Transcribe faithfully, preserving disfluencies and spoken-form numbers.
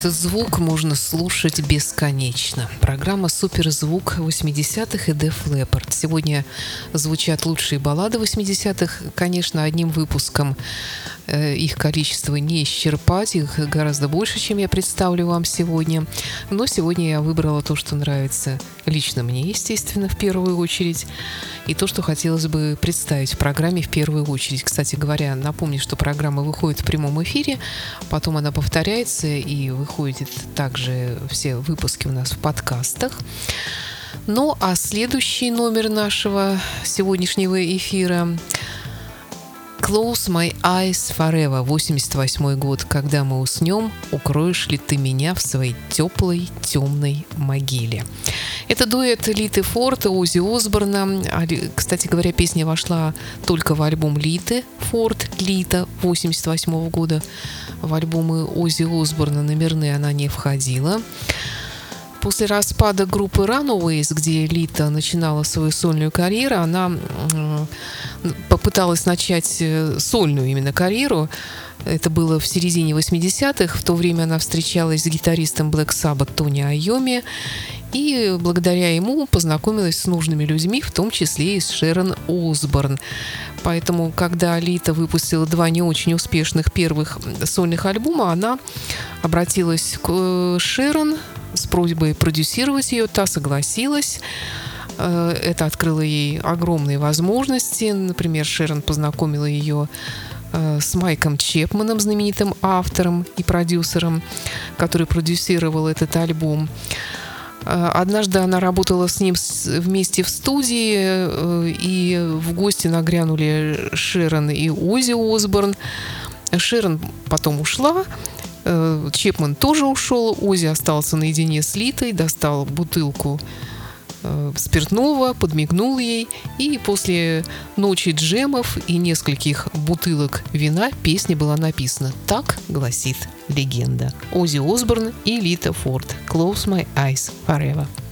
Этот звук можно слушать бесконечно. Программа «Суперзвук восьмидесятых» и Def Leppard. Сегодня звучат лучшие баллады восьмидесятых. Конечно, одним выпуском э, их количество не исчерпать. Их гораздо больше, чем я представлю вам сегодня. Но сегодня я выбрала то, что нравится лично мне, естественно, в первую очередь. И то, что хотелось бы представить в программе в первую очередь. Кстати говоря, напомню, что программа выходит в прямом эфире. Потом она повторяется и выходит Выходят также все выпуски у нас в подкастах. Ну, а следующий номер нашего сегодняшнего эфира «Close My Eyes Forever», восемьдесят восьмой год. «Когда мы уснем, укроешь ли ты меня в своей теплой темной могиле». Это дуэт Литы Форд и Оззи Осборна. Кстати говоря, песня вошла только в альбом Литы Форд, Лита, восемьдесят восьмого года. В альбомы Оззи Осборна номерные она не входила. После распада группы Runaways, где Лита начинала свою сольную карьеру, она попыталась начать сольную именно карьеру. Это было в середине восьмидесятых. В то время она встречалась с гитаристом Black Sabbath Тони Айоми. И благодаря ему познакомилась с нужными людьми, в том числе и с Шерон Осборн. Поэтому, когда Лита выпустила два не очень успешных первых сольных альбома, она обратилась к Шерон с просьбой продюсировать ее. Та согласилась. Это открыло ей огромные возможности. Например, Шерон познакомила ее с Майком Чепманом, знаменитым автором и продюсером, который продюсировал этот альбом. Однажды она работала с ним вместе в студии, и в гости нагрянули Шерон и Оззи Осборн. Шерон потом ушла, Чепман тоже ушел, Оззи остался наедине с Литой, достал бутылку спиртного, подмигнул ей, и после ночи джемов и нескольких бутылок вина песня была написана. Так гласит легенда. Оззи Осборн и Лита Форд. «Close My Eyes Forever».